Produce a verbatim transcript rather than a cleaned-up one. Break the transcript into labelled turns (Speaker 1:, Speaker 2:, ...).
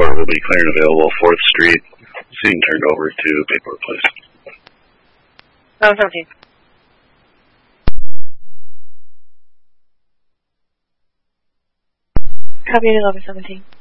Speaker 1: Transport will be clear and available fourth Street, seating turned over to Paperwork Place.
Speaker 2: eleven seventeen. Copy eleven seventeen.